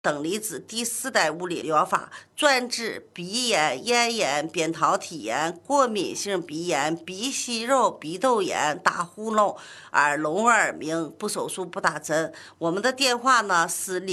等离子第4代物理疗法，专治鼻炎、咽炎、扁桃体炎、过敏性鼻炎、鼻息肉、鼻窦炎、打呼噜、耳聋耳鸣，不手术不打针。我们的电话呢是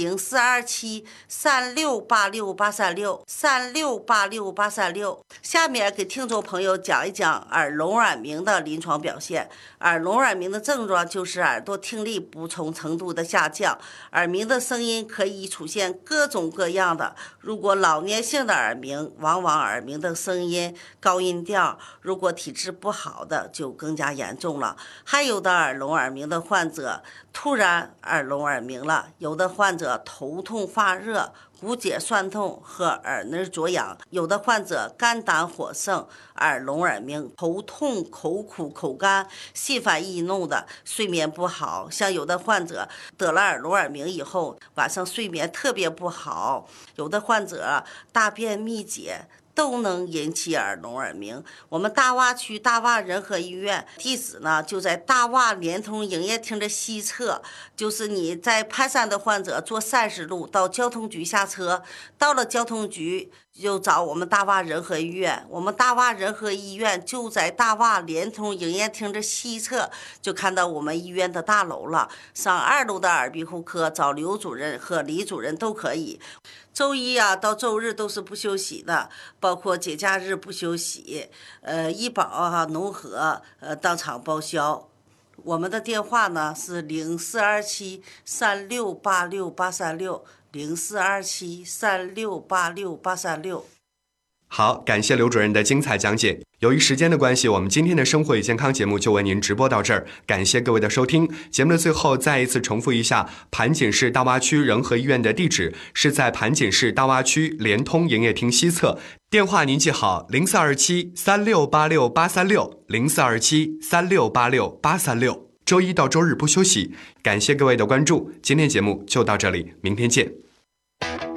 0427-3686-836，3686-836。下面给听众朋友讲一讲耳聋耳鸣的临床表现。耳聋耳鸣的症状就是耳朵听力不同程度的下降，耳鸣的声音可以出现各种各样的。如果老年性的耳鸣，往往耳鸣的声音高音调，如果体质不好的就更加严重了。还有的耳聋耳鸣的患者突然耳聋耳鸣了，有的患者头痛发热、骨节酸痛和耳根灼痒，有的患者肝胆火盛、耳聋耳鸣、头痛、口苦、口干、心烦易怒的，睡眠不好。像有的患者得了耳聋耳鸣以后，晚上睡眠特别不好，有的患者大便秘结，都能引起耳聋耳鸣。我们大洼区大洼仁和医院地址呢就在大洼联通营业厅的西侧，就是你在盘山的患者坐30路到交通局下车，到了交通局就找我们大洼仁和医院。我们大洼仁和医院就在大洼联通营业厅的西侧，就看到我们医院的大楼了。上2楼的耳鼻喉科找刘主任和李主任都可以。周一到周日都是不休息的，包括节假日不休息。医保农合当场报销。我们的电话呢是0427-3686-836，0427-3686-836。 好，感谢刘主任的精彩讲解。由于时间的关系，我们今天的生活与健康节目就为您直播到这儿，感谢各位的收听。节目的最后再一次重复一下，盘锦市大洼区仁和医院的地址是在盘锦市大洼区联通营业厅西侧，电话您记好0427-3686-836，0427-3686-836。周一到周日不休息，感谢各位的关注，今天节目就到这里，明天见。